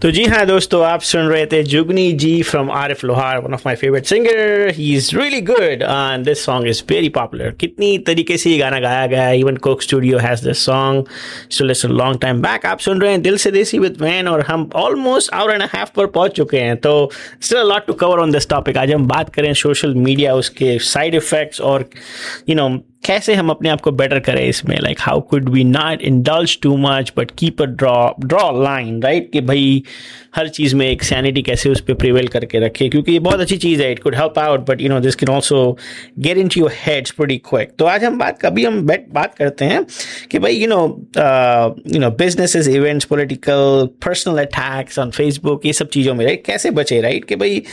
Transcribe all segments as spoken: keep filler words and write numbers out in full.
तो जी हाँ दोस्तों, आप सुन रहे थे जुगनी जी फ्रॉम आरिफ लोहार, one of my favourite singer. He is really good and this song is very popular. कितनी तरीके से ये गाना गाया गया है. Even Coke studio has this song. So listen long time back. आप सुन रहे हैं दिल से देसी विद मैन और हम ऑलमोस्ट आवर एंड हाफ पर पहुंच चुके हैं. तो still a lot to cover on this topic. आज हम बात करें सोशल मीडिया, उसके साइड इफेक्ट्स और यू नो कैसे हम अपने आप को बेटर करें इसमें. Like how could we not indulge too much but keep a draw draw line, right. कि भाई हर चीज़ में एक सैनिटी कैसे उस पर प्रिवेल करके रखे, क्योंकि ये बहुत अच्छी चीज़ है. It could help out but you know this can also get in to your heads pretty quick. तो आज हम बात कभी हम बैठ बात करते हैं कि भाई you know you know businesses, events, political, personal attacks on Facebook, ये सब चीज़ों में राइट कैसे बचे, राइट. कि भाई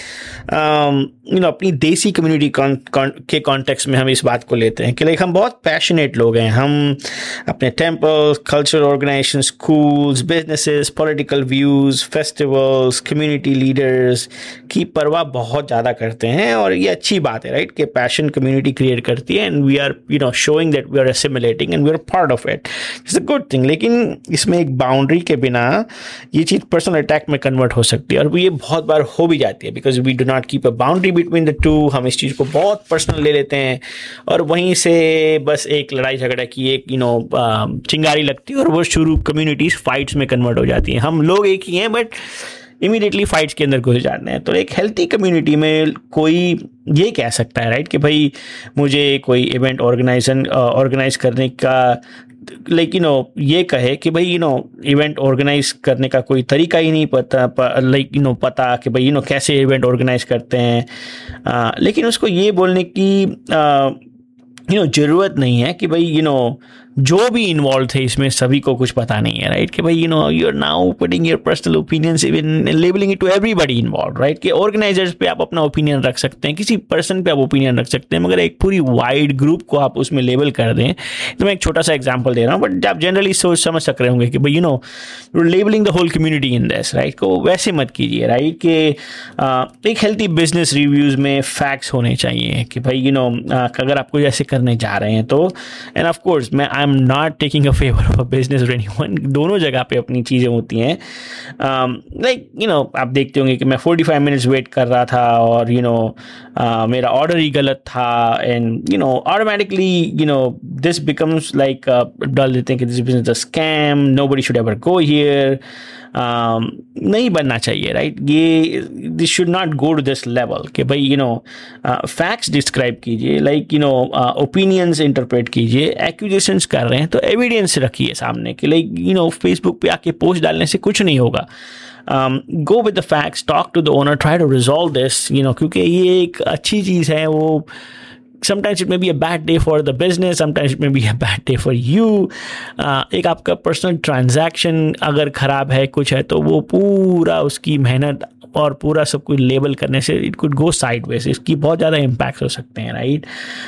यू नो अपनी देसी कम्युनिटी के कॉन्टेक्स्ट में हम इस बात को लेते हैं कि लाइक हम बहुत पैशनेट लोग हैं. हम अपने temples, cultural organisation, schools, businesses, political views, festivals, community leaders की परवाह बहुत ज़्यादा करते हैं. और ये अच्छी बात है राइट कि पैशन कम्युनिटी क्रिएट करती है and we are you know showing that we are असिमिलेटिंग and we are part of it. It's a good thing. लेकिन इसमें एक बाउंड्री के बिना ये चीज़ पर्सनल अटैक में कन्वर्ट हो सकती है और ये बहुत बार हो भी जाती है because we do not keep a boundary between the two. हम इस चीज़ को बहुत पर्सनल ले लेते हैं और वहीं से बस एक लड़ाई झगड़ा की एक यू नो चिंगारी लगती है और वो शुरू कम्युनिटीज फाइट्स में कन्वर्ट हो जाती हैं. हम लोग एक ही हैं बट इमीडिएटली फाइट्स के अंदर घुस जाते हैं. तो एक हेल्थी कम्युनिटी में कोई ये कह सकता है राइट कि भाई मुझे कोई इवेंट ऑर्गेनाइजन ऑर्गेनाइज करने का लाइक यू नो ये कहे कि भाई यू नो इवेंट ऑर्गेनाइज करने का कोई तरीका ही नहीं पता, लाइक यू नो पता कि भाई यू नो कैसे इवेंट ऑर्गेनाइज करते हैं. आ, लेकिन उसको ये बोलने की आ, यू नो ज़रूरत नहीं है कि भाई यू नो जो भी इन्वॉल्व थे इसमें सभी को कुछ पता नहीं है राइट. कि भाई you know you are now putting your personal opinions even labelling it to everybody involve right. कि ऑर्गेनाइजर्स पे आप अपना ओपिनियन रख सकते हैं, किसी पर्सन पे आप ओपिनियन रख सकते हैं, मगर एक पूरी वाइड ग्रुप को आप उसमें लेबल कर दें. तो मैं एक छोटा सा एग्जाम्पल दे रहा हूँ बट आप जनरली सोच समझ सक रहे होंगे कि भाई you know labelling the whole community in this right. को वैसे मत कीजिए राइट. कि एक हेल्थी बिजनेस रिव्यूज़ में फैक्ट्स होने चाहिए कि भाई यू नो अगर आप कोई ऐसे करने जा रहे हैं तो एंड ऑफ कोर्स मैं I am not taking a favour of a business और एनीवन. दोनों जगह पे अपनी चीज़ें होती हैं. लाइक यू नो आप देखते होंगे कि मैं पैंतालीस मिनट्स वेट कर रहा था और यू नो मेरा ऑर्डर ही गलत था and you know automatically you know this becomes like डाल देते हैं कि this business a scam, nobody should ever go here. नहीं बनना चाहिए राइट. ये this should not go to this level कि भाई यू नो फैक्ट्स डिस्क्राइब कीजिए, like you know opinions interpret कीजिए. एक्यूजेशंस कर रहे हैं तो एविडेंस रखिए सामने कि लाइक यू नो फेसबुक पे आके पोस्ट डालने से कुछ नहीं होगा. Go with the facts, talk to the owner, try to resolve this you know क्योंकि ये एक अच्छी चीज़ है. वो sometimes it may be a bad day for the business, sometimes it may be a bad day for you. uh, एक आपका personal transaction अगर ख़राब है कुछ है तो वो पूरा उसकी मेहनत और पूरा सब कुछ लेबल करने से इट कुड गो साइडवेज. इसकी बहुत ज़्यादा इम्पैक्ट हो सकते हैं राइट.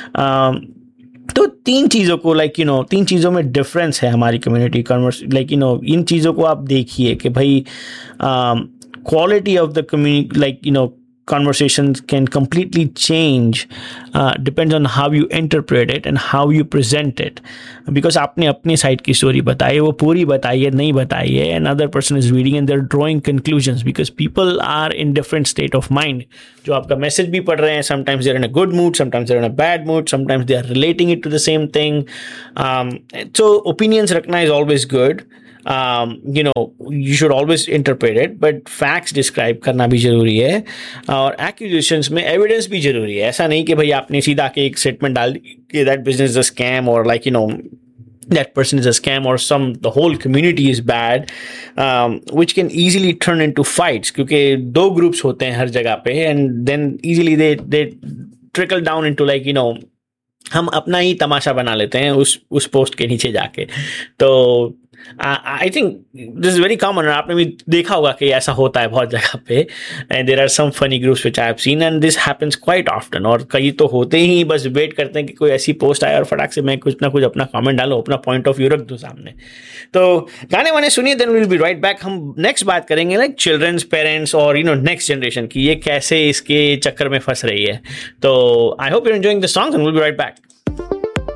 तो तीन चीज़ों को लाइक यू नो तीन चीज़ों में डिफरेंस है हमारी community converse. Like you know इन चीज़ों को आप देखिए कि भाई quality of the community like you know conversations can completely change uh, depends on how you interpret it and how you present it. Because आपने अपनी साइड की स्टोरी बताई, वो पूरी बताई है नहीं बताई है, and other person is reading and they're drawing conclusions because people are in different state of mind. जो आपका मैसेज भी पढ़ रहे हैं, sometimes they're in a good mood, sometimes they're in a bad mood, sometimes they are relating it to the same thing. Um, so opinions रखना is always good. Um, you know, you should always interpret it, but facts describe करना भी ज़रूरी है और accusations में evidence भी ज़रूरी है. ऐसा नहीं कि भाई आपने सीधा के एक statement डाल कि that business is a scam or like you know that person is a scam or some the whole community is bad, um, which can easily turn into fights क्योंकि दो groups होते हैं हर जगह पे and then easily they they trickle down into like you know हम अपना ही तमाशा बना लेते हैं उस उस पोस्ट के नीचे जाके. तो I think this is very common. आपने भी देखा होगा कि ऐसा होता है बहुत जगह पे. And there are some funny groups which I have seen and this happens quite often. और कई तो होते ही बस वेट करते हैं कि कोई ऐसी पोस्ट आए और फटाक से मैं कुछ ना कुछ अपना कमेंट डालो, अपना पॉइंट ऑफ व्यू रख दूँ सामने. तो गाने वाने सुनिए, then will be right back. हम नेक्स्ट बात करेंगे लाइक चिल्ड्रंस, पेरेंट्स और यू नो नेक्स्ट जनरेशन की ये कैसे इसके चक्कर में फंस रही है. तो I hope you are enjoying the songs and will be right back.